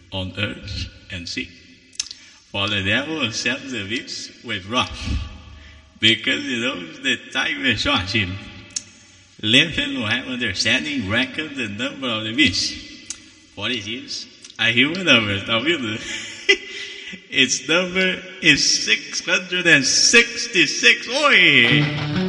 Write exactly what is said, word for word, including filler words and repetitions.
on earth and sea. For the devil set the beast with wrath, because he knows the time is short. Let him who have understanding reckon the number of the beast, for it is a human number. Tá ouvindo? Its number is six hundred sixty-six. Oi!